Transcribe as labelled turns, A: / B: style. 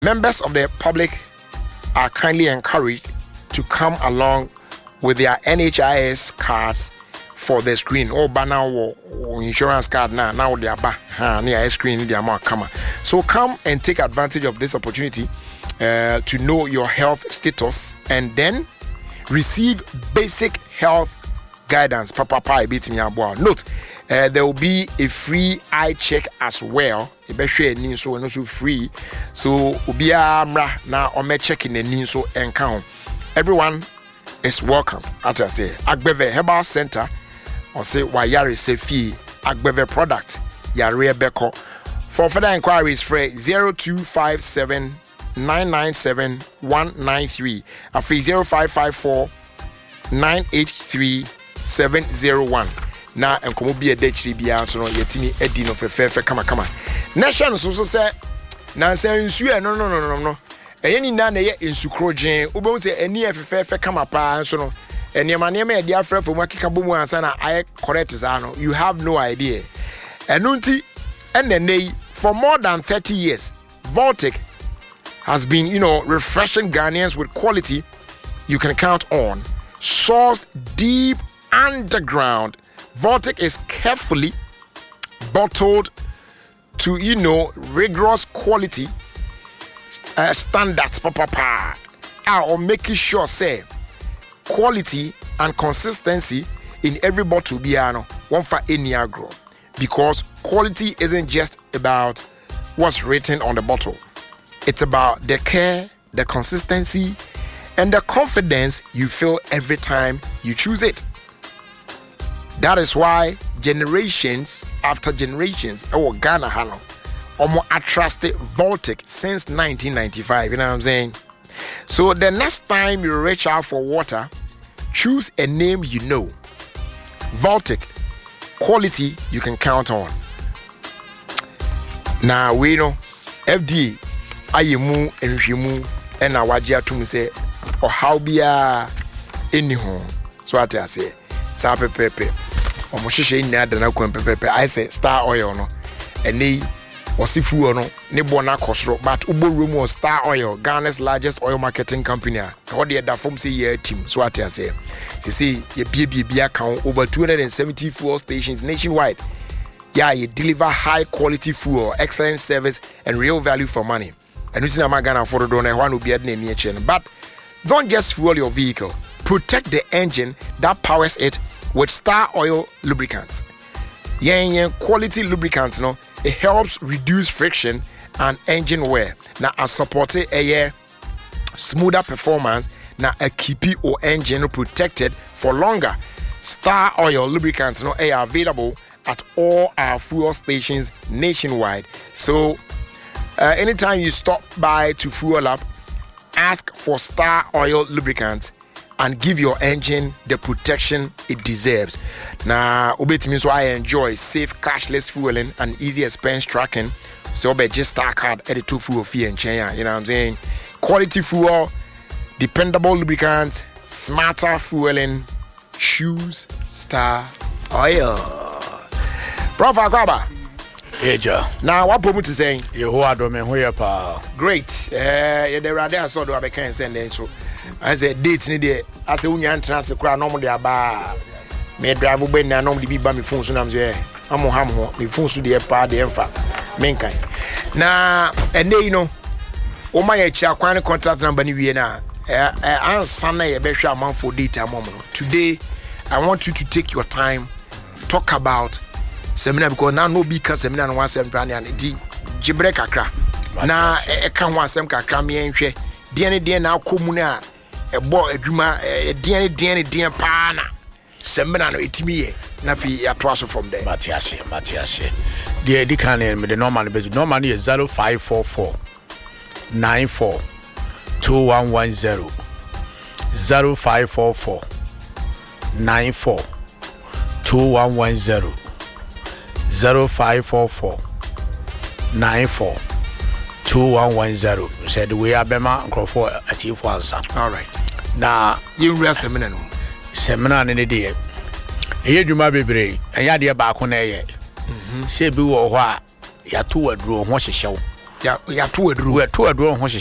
A: Members of the public are kindly encouraged to come along with their NHIS cards for the screen. Oh, banner or insurance card now they are near screen the amount come. So come and take advantage of this opportunity to know your health status and then receive basic health guidance. Note, there will be a free eye check as well. So also free. So ubia na ome checking the knee so encounter. Everyone is welcome. As I say, Agbeve Herbal Center or say Wayari Sefi Agbeve product Yare Beko. For further inquiries, for 0257 997 193 and 0554 983 701. Now and come be a dechri bia so no yetimi edi no fefe kama nation so say na say nsu no eyeni na ye nsu krogen ubon say eni fefe kama pa so no eniema niema e dia frefo mu akeka bomu ansa na I correct za no you have no idea enunti enenei for more than 30 years Voltic has been refreshing Ghanaians with quality you can count on, sourced deep underground. Voltic is carefully bottled to rigorous quality standards or making sure say quality and consistency in every bottle biano one for any agro, because quality isn't just about what's written on the bottle. It's about the care, the consistency, and the confidence you feel every time you choose it. That is why generations after generations, Ghana Hano, trusted Voltic since 1995. You know what I'm saying? So the next time you reach out for water, choose a name you know. Voltic, quality you can count on. Now we know FDA, Ayemu and Rimu, and Awajia to say, or how be any home. So I say, Sape Pepe. I say Star Oil no and they wasifu no ne bona kosro but ubo room was Star Oil, Ghana's largest oil marketing company. What the other form say year team. So what I say ye BBB account over 270 fuel stations nationwide. Yeah, you deliver high quality fuel, excellent service and real value for money. And it's not Ghana for the one will be at near chain. But don't just fuel your vehicle. Protect the engine that powers it with Star Oil lubricants. Quality lubricants, it helps reduce friction and engine wear. Now, I support a smoother performance. Now, a keepy or engine protected for longer. Star Oil lubricants, are available at all our fuel stations nationwide. So, anytime you stop by to fuel up, ask for Star Oil lubricants and give your engine the protection it deserves. Now, obey means why I enjoy safe cashless fueling and easy expense tracking. So, just Star card at the 2 fuel fee and chain. You know what I'm saying? Quality fuel, dependable lubricants, smarter fueling. Choose Star Oil. Prof. Akwaba.
B: Eja.
A: Now, what promote to saying? Great. The radio saw the other can send it. So, I said, date in the I say, Union transfer crowd normally about me drive away and normally be by me phone. So, I'm there. I'm on Hammo, me phone to the party and fat. Mankind. Now, and they oh my quite contract number in Vienna. I'm Sunday a better amount for data moment. Today, I want you to take your time, talk about seminar because now no big seminar no one seminar and the jibre kakra na e kan one sem kakra me enhwe de na komuna e bo adwuma de pa na seminar no etimi ye na fi ato from there
B: Matiase the edikan me the normal is 0544 94 2110 0544 94 2110 0544 94 2110 said we are Bema for a chief answer.
A: All right.
B: Now
A: you real seminar
B: in the day. Here you might be brave, and ya dear back on a say be or what ya two a draw what she show.
A: ya to aduru
B: we to aduro ho